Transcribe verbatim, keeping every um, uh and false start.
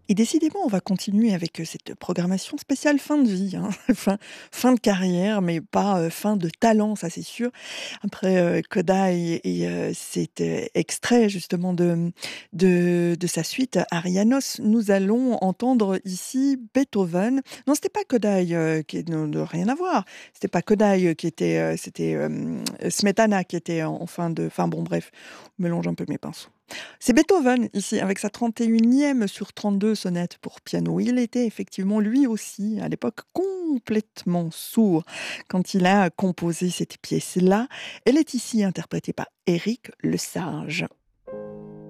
Et décidément, on va continuer avec, heu, cette programmation spéciale fin de vie, hein, fin fin de carrière, mais pas, heu, fin de talent, ça c'est sûr. Après, heu, Kodály et heu, cet, heu, extrait justement de, mmh, de de sa suite Arianos, nous allons entendre ici Beethoven. Non, c'était pas Kodály, heu, qui ne de rien à voir. C'était pas Kodály, heu, qui était, heu, c'était, hem, Smetana qui était en en fin de enfin bon bref, je mélange un peu mes pinceaux. C'est Beethoven ici avec sa trente et unième sur trente-deux sonates pour piano. Il était effectivement lui aussi à l'époque complètement sourd quand il a composé cette pièce-là. Elle est ici interprétée par Éric Lesage.